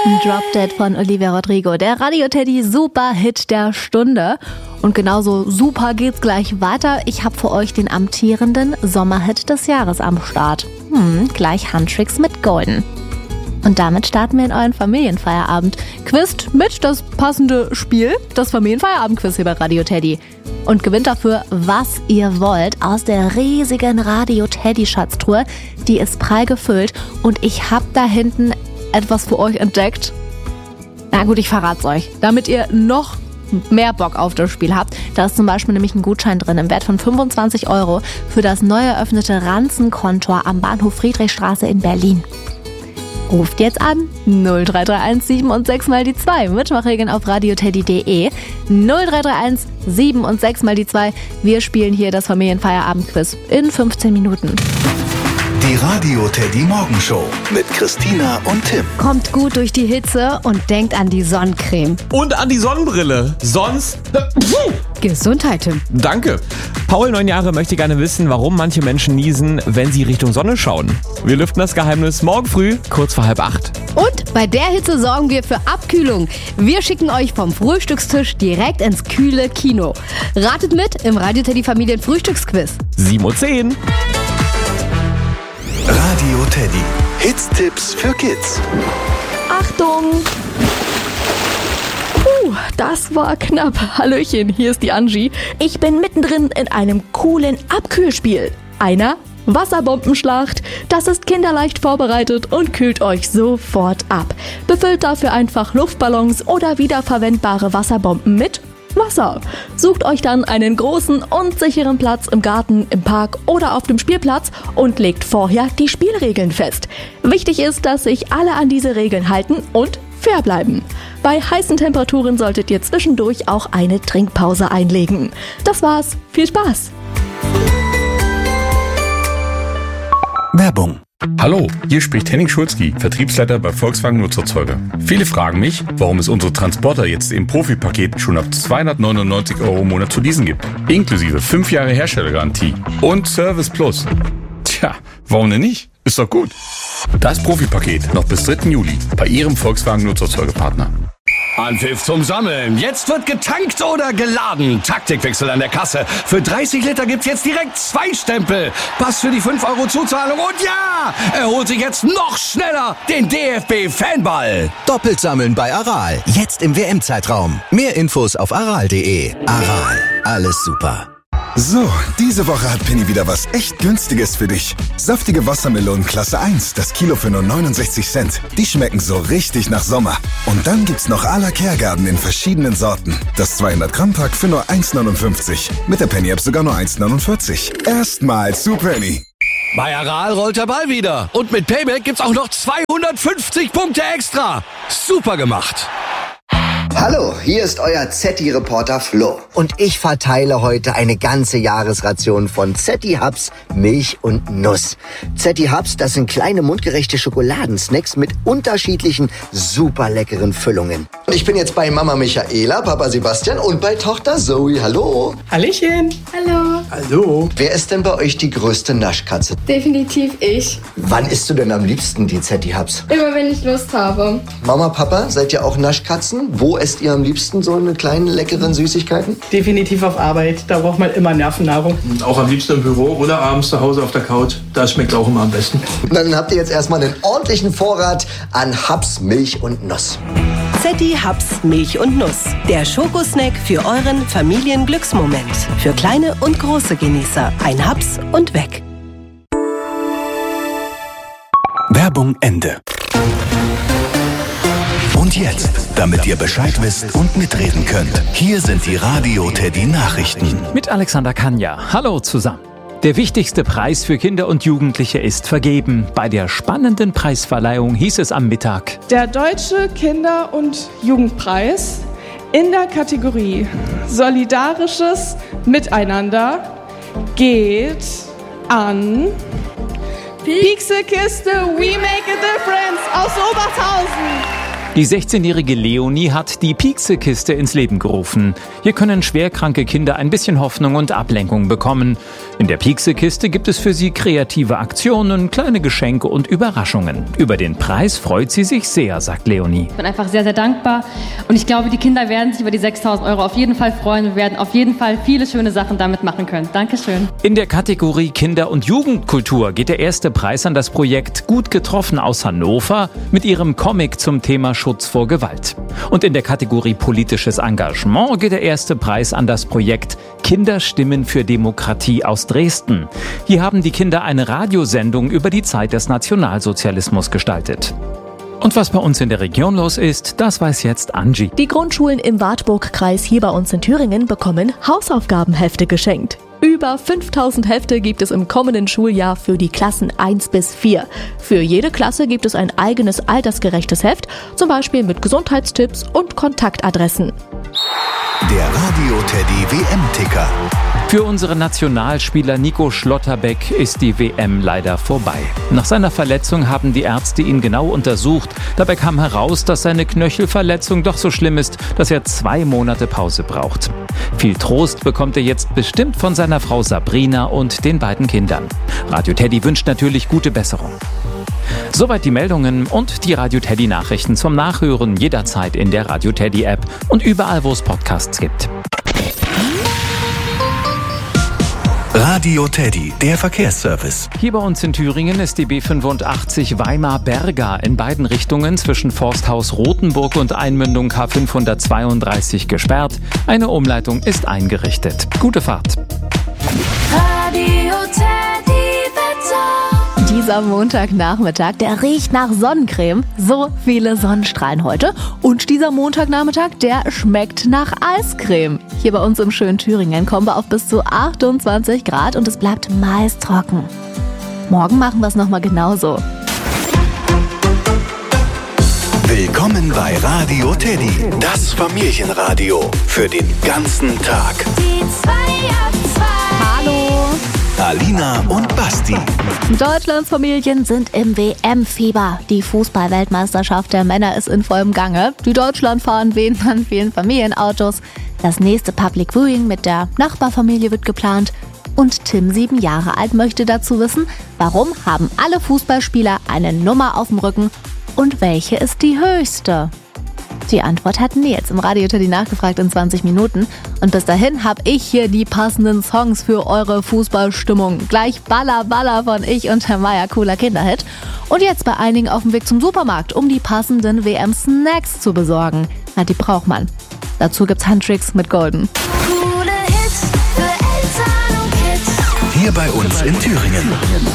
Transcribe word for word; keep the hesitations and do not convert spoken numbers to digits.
Drop Dead von Olivia Rodrigo, der Radio-Teddy Super-Hit der Stunde. Und genauso super geht's gleich weiter. Ich habe für euch den amtierenden Sommerhit des Jahres am Start. Hm, gleich Handtricks mit Golden. Und damit starten wir in euren Familienfeierabend. Quizt mit das passende Spiel, das Familienfeierabend-Quiz hier bei Radio Teddy. Und gewinnt dafür, was ihr wollt, aus der riesigen Radio Teddy Schatztruhe. Die ist prall gefüllt und ich habe da hinten etwas für euch entdeckt. Na gut, ich verrat's euch, damit ihr noch mehr Bock auf das Spiel habt. Da ist zum Beispiel nämlich ein Gutschein drin im Wert von fünfundzwanzig Euro für das neu eröffnete Ranzen-Kontor am Bahnhof Friedrichstraße in Berlin. Ruft jetzt an null drei drei eins sieben und sechs mal die zwei. Mitmachregeln auf radioteddy punkt de. null drei drei eins sieben und sechs mal die zwei. Wir spielen hier das Familienfeierabend-Quiz in fünfzehn Minuten. Die Radio Teddy Morgenshow mit Christina und Tim. Kommt gut durch die Hitze und denkt an die Sonnencreme. Und an die Sonnenbrille. Sonst... Gesundheit, Tim. Danke. Paul, neun Jahre, möchte gerne wissen, warum manche Menschen niesen, wenn sie Richtung Sonne schauen. Wir lüften das Geheimnis morgen früh, kurz vor halb acht. Und bei der Hitze sorgen wir für Abkühlung. Wir schicken euch vom Frühstückstisch direkt ins kühle Kino. Ratet mit im Radio Teddy Familien Frühstücksquiz. sieben Uhr zehn. Radio Teddy. Hits-Tipps für Kids. Achtung! Puh, das war knapp. Hallöchen, hier ist die Angie. Ich bin mittendrin in einem coolen Abkühlspiel. Einer Wasserbombenschlacht. Das ist kinderleicht vorbereitet und kühlt euch sofort ab. Befüllt dafür einfach Luftballons oder wiederverwendbare Wasserbomben mit Wasser. Sucht euch dann einen großen und sicheren Platz im Garten, im Park oder auf dem Spielplatz und legt vorher die Spielregeln fest. Wichtig ist, dass sich alle an diese Regeln halten und fair bleiben. Bei heißen Temperaturen solltet ihr zwischendurch auch eine Trinkpause einlegen. Das war's. Viel Spaß! Werbung. Hallo, hier spricht Henning Schulzki, Vertriebsleiter bei Volkswagen Nutzerzeuger. Viele fragen mich, warum es unsere Transporter jetzt im Profi-Paket schon ab zweihundertneunundneunzig Euro im Monat zu leasen gibt. Inklusive fünf Jahre Herstellergarantie und Service Plus. Tja, warum denn nicht? Ist doch gut. Das Profi-Paket noch bis dritten Juli bei Ihrem Volkswagen Nutzerzeugerpartner. Anpfiff zum Sammeln. Jetzt wird getankt oder geladen. Taktikwechsel an der Kasse. Für dreißig Liter gibt's jetzt direkt zwei Stempel. Pass für die fünf Euro Zuzahlung. Und ja, er holt sich jetzt noch schneller den D F B-Fanball. Doppelt sammeln bei Aral. Jetzt im W M-Zeitraum. Mehr Infos auf aral punkt de. Aral. Alles super. So, diese Woche hat Penny wieder was echt Günstiges für dich. Saftige Wassermelonen Klasse eins, das Kilo für nur neunundsechzig Cent. Die schmecken so richtig nach Sommer. Und dann gibt's noch à la Kehrgarten in verschiedenen Sorten. Das zweihundert Gramm Pack für nur eins neunundfünfzig. Mit der Penny App sogar nur eins neunundvierzig. Erstmal zu Penny. Bei Aral rollt der Ball wieder. Und mit Payback gibt's auch noch zweihundertfünfzig Punkte extra. Super gemacht. Hallo, hier ist euer Zetti-Reporter Flo. Und ich verteile heute eine ganze Jahresration von Zetti Hubs Milch und Nuss. Zetti Hubs, das sind kleine mundgerechte Schokoladensnacks mit unterschiedlichen super leckeren Füllungen. Und ich bin jetzt bei Mama Michaela, Papa Sebastian und bei Tochter Zoe. Hallo. Hallöchen. Hallo. Hallo. Wer ist denn bei euch die größte Naschkatze? Definitiv ich. Wann isst du denn am liebsten die Zetti Hubs? Immer wenn ich Lust habe. Mama, Papa, seid ihr auch Naschkatzen? Wo esst ihr am liebsten so eine kleinen leckeren Süßigkeiten? Definitiv auf Arbeit. Da braucht man immer Nervennahrung. Und auch am liebsten im Büro oder abends zu Hause auf der Couch. Das schmeckt auch immer am besten. Dann habt ihr jetzt erstmal einen ordentlichen Vorrat an Hubs Milch und Nuss. Zetti Hubs Milch und Nuss. Der Schokosnack für euren Familienglücksmoment. Für kleine und große Genießer. Ein Hubs und weg. Werbung Ende. Und jetzt, damit ihr Bescheid wisst und mitreden könnt, hier sind die Radio Teddy Nachrichten. Mit Alexander Kanja. Hallo zusammen. Der wichtigste Preis für Kinder und Jugendliche ist vergeben. Bei der spannenden Preisverleihung hieß es am Mittag: Der Deutsche Kinder- und Jugendpreis in der Kategorie Solidarisches Miteinander geht an Pixelkiste We Make a Difference aus Oberthausen. Die sechzehnjährige Leonie hat die Piekse-Kiste ins Leben gerufen. Hier können schwerkranke Kinder ein bisschen Hoffnung und Ablenkung bekommen. In der Piekse-Kiste gibt es für sie kreative Aktionen, kleine Geschenke und Überraschungen. Über den Preis freut sie sich sehr, sagt Leonie. Ich bin einfach sehr, sehr dankbar und ich glaube, die Kinder werden sich über die sechstausend Euro auf jeden Fall freuen. Wir werden auf jeden Fall viele schöne Sachen damit machen können. Dankeschön. In der Kategorie Kinder- und Jugendkultur geht der erste Preis an das Projekt Gut getroffen aus Hannover mit ihrem Comic zum Thema Schutz vor Gewalt. Und in der Kategorie politisches Engagement geht der erste Preis an das Projekt Kinderstimmen für Demokratie aus Dresden. Hier haben die Kinder eine Radiosendung über die Zeit des Nationalsozialismus gestaltet. Und was bei uns in der Region los ist, das weiß jetzt Angie. Die Grundschulen im Wartburg-Kreis hier bei uns in Thüringen bekommen Hausaufgabenhefte geschenkt. Über fünftausend Hefte gibt es im kommenden Schuljahr für die Klassen eins bis vier. Für jede Klasse gibt es ein eigenes altersgerechtes Heft, zum Beispiel mit Gesundheitstipps und Kontaktadressen. Der Radio Teddy W M-Ticker. Für unseren Nationalspieler Nico Schlotterbeck ist die W M leider vorbei. Nach seiner Verletzung haben die Ärzte ihn genau untersucht. Dabei kam heraus, dass seine Knöchelverletzung doch so schlimm ist, dass er zwei Monate Pause braucht. Viel Trost bekommt er jetzt bestimmt von seiner Frau Sabrina und den beiden Kindern. Radio Teddy wünscht natürlich gute Besserung. Soweit die Meldungen und die Radio Teddy Nachrichten zum Nachhören jederzeit in der Radio Teddy App und überall, wo es Podcasts gibt. Radio Teddy, der Verkehrsservice. Hier bei uns in Thüringen ist die B fünfundachtzig Weimar-Berga in beiden Richtungen zwischen Forsthaus Rothenburg und Einmündung K fünfhundertzweiunddreißig gesperrt. Eine Umleitung ist eingerichtet. Gute Fahrt. Radio Teddy Wetter. Dieser Montagnachmittag, der riecht nach Sonnencreme. So viele Sonnenstrahlen heute. Und dieser Montagnachmittag, der schmeckt nach Eiscreme. Hier bei uns im schönen Thüringen kommen wir auf bis zu achtundzwanzig Grad und es bleibt meist trocken. Morgen machen wir es nochmal genauso. Willkommen bei Radio Teddy, das Familienradio für den ganzen Tag. Die zwei ab zwei. Hallo. Alina und Basti. Deutschlands Familien sind im W M-Fieber. Die Fußball-Weltmeisterschaft der Männer ist in vollem Gange. Die Deutschlandfahnen wehen an vielen Familienautos. Das nächste Public Viewing mit der Nachbarfamilie wird geplant. Und Tim, sieben Jahre alt, möchte dazu wissen, warum haben alle Fußballspieler eine Nummer auf dem Rücken und welche ist die höchste? Die Antwort hat Nils im Radio Teddy nachgefragt in zwanzig Minuten. Und bis dahin habe ich hier die passenden Songs für eure Fußballstimmung. Gleich Baller, Baller von Ich und Herr Meier, cooler Kinderhit. Und jetzt bei einigen auf dem Weg zum Supermarkt, um die passenden W M-Snacks zu besorgen. Na, die braucht man. Dazu gibt's Handtricks mit Golden. Coole Hits für Eltern und Kids. Hier bei uns in Thüringen.